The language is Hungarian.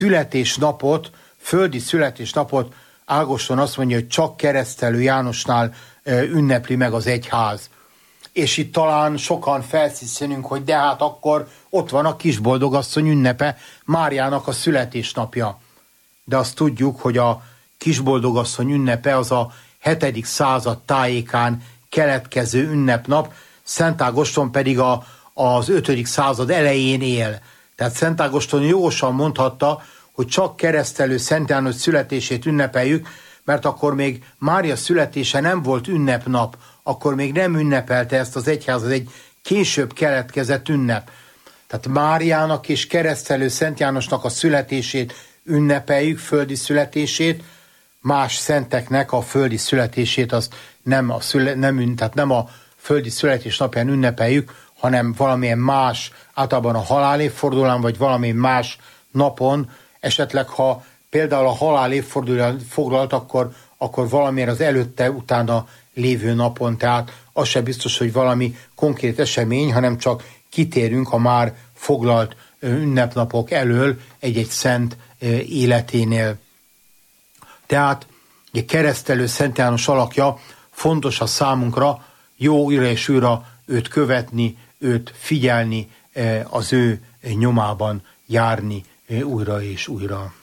születésnapot, földi születésnapot Ágoston azt mondja, hogy csak Keresztelő Jánosnál ünnepli meg az egyház. És itt talán sokan felszíszenünk, hogy de hát akkor ott van a Kisboldogasszony ünnepe, Máriának a születésnapja. De azt tudjuk, hogy a Kisboldogasszony ünnepe az a 7. század tájékán keletkező ünnepnap, Szent Ágoston pedig az 5. század elején él. Tehát Szent Ágoston jogosan mondhatta, hogy csak Keresztelő Szent János születését ünnepeljük, mert akkor még Mária születése nem volt ünnepnap, akkor még nem ünnepelte ezt az egyház, az egy később keletkezett ünnep. Tehát Máriának és Keresztelő Szent Jánosnak a születését ünnepeljük, földi születését, más szenteknek a földi születését azt nem a földi születésnapján ünnepeljük, hanem valamilyen más, általában a halálévfordulón, vagy valamilyen más napon, esetleg ha például a halálévfordulón foglalt, akkor valamilyen az előtte, utána lévő napon, tehát az sem biztos, hogy valami konkrét esemény, hanem csak kitérünk a már foglalt ünnepnapok elől egy-egy szent életénél. Tehát a Keresztelő Szent János alakja fontos a számunkra, jó újra és újra őt követni, őt figyelni, az ő nyomában járni újra és újra.